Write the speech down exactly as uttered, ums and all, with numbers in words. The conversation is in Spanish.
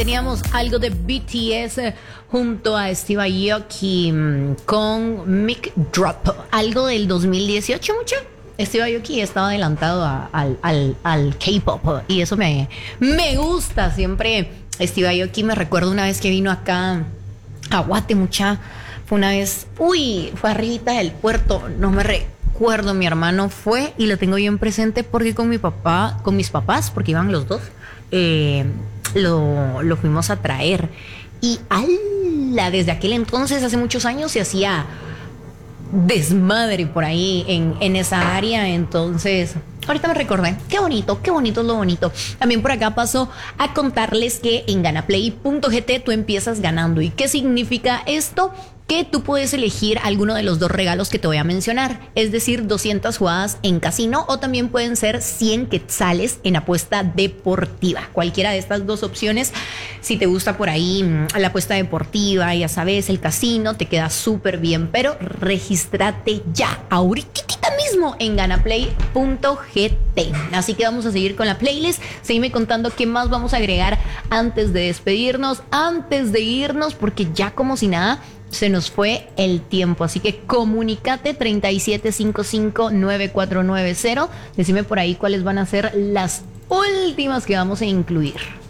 teníamos algo de B T S junto a Steve Aoki con Mic Drop, algo del dos mil dieciocho, mucho. Steve Aoki estaba adelantado a, al, al, al K-pop y eso me, me gusta. Siempre Steve Aoki, me recuerdo una vez que vino acá a Guate, mucha. Fue una vez, uy, fue arribita del puerto, no me recuerdo, mi hermano fue y lo tengo bien presente porque con mi papá, con mis papás, porque iban los dos, eh, lo, lo fuimos a traer. Y ala, desde aquel entonces, hace muchos años, se hacía desmadre por ahí en, en esa área. Entonces, ahorita me recordé, qué bonito, qué bonito es lo bonito. También por acá paso a contarles que en ganaplay punto gt tú empiezas ganando. ¿Y qué significa esto? Que tú puedes elegir alguno de los dos regalos que te voy a mencionar, es decir, doscientas jugadas en casino o también pueden ser cien quetzales en apuesta deportiva. Cualquiera de estas dos opciones, si te gusta por ahí la apuesta deportiva, ya sabes, el casino, te queda súper bien, pero regístrate ya, ahorita mismo en ganaplay punto gt. Así que vamos a seguir con la playlist, seguime contando qué más vamos a agregar antes de despedirnos, antes de irnos, porque ya como si nada se nos fue el tiempo, así que comunícate treinta y siete cincuenta y cinco nueve cuatro nueve cero. Decime por ahí cuáles van a ser las últimas que vamos a incluir.